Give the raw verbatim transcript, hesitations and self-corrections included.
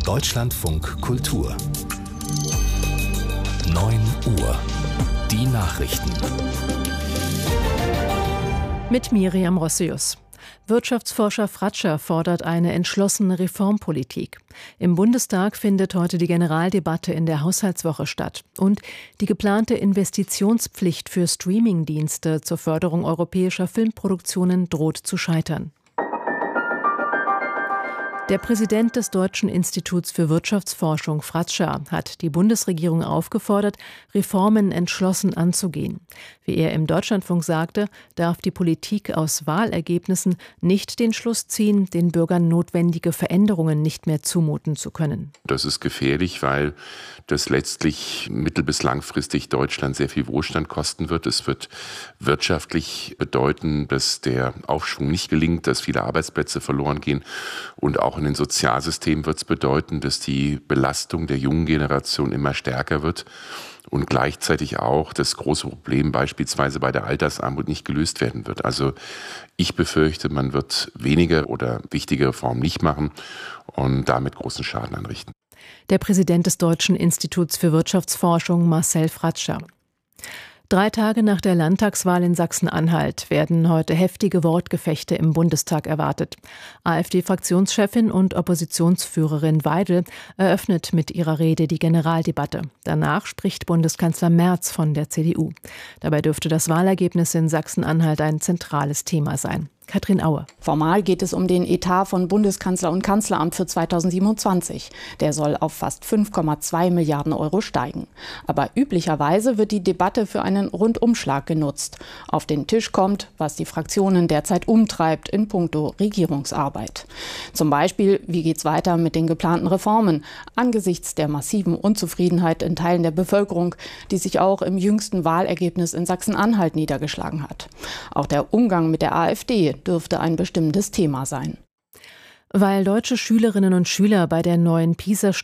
Deutschlandfunk Kultur. neun Uhr. Die Nachrichten. Mit Miriam Rossius. Wirtschaftsforscher Fratscher fordert eine entschlossene Reformpolitik. Im Bundestag findet heute die Generaldebatte in der Haushaltswoche statt. Und die geplante Investitionspflicht für Streamingdienste zur Förderung europäischer Filmproduktionen droht zu scheitern. Der Präsident des Deutschen Instituts für Wirtschaftsforschung, Fratscher, hat die Bundesregierung aufgefordert, Reformen entschlossen anzugehen. Wie er im Deutschlandfunk sagte, darf die Politik aus Wahlergebnissen nicht den Schluss ziehen, den Bürgern notwendige Veränderungen nicht mehr zumuten zu können. Das ist gefährlich, weil das letztlich mittel- bis langfristig Deutschland sehr viel Wohlstand kosten wird. Es wird wirtschaftlich bedeuten, dass der Aufschwung nicht gelingt, dass viele Arbeitsplätze verloren gehen, und auch in den Sozialsystemen wird es bedeuten, dass die Belastung der jungen Generation immer stärker wird und gleichzeitig auch das große Problem beispielsweise bei der Altersarmut nicht gelöst werden wird. Also ich befürchte, man wird weniger oder wichtige Reformen nicht machen und damit großen Schaden anrichten. Der Präsident des Deutschen Instituts für Wirtschaftsforschung, Marcel Fratscher. Drei Tage nach der Landtagswahl in Sachsen-Anhalt werden heute heftige Wortgefechte im Bundestag erwartet. AfD-Fraktionschefin und Oppositionsführerin Weidel eröffnet mit ihrer Rede die Generaldebatte. Danach spricht Bundeskanzler Merz von der C D U. Dabei dürfte das Wahlergebnis in Sachsen-Anhalt ein zentrales Thema sein. Katrin Aue. Formal geht es um den Etat von Bundeskanzler und Kanzleramt für zweitausendsiebenundzwanzig. Der soll auf fast fünf Komma zwei Milliarden Euro steigen. Aber üblicherweise wird die Debatte für einen Rundumschlag genutzt. Auf den Tisch kommt, was die Fraktionen derzeit umtreibt in puncto Regierungsarbeit. Zum Beispiel, wie geht's weiter mit den geplanten Reformen angesichts der massiven Unzufriedenheit in Teilen der Bevölkerung, die sich auch im jüngsten Wahlergebnis in Sachsen-Anhalt niedergeschlagen hat. Auch der Umgang mit der AfD dürfte ein bestimmtes Thema sein. Weil deutsche Schülerinnen und Schüler bei der neuen PISA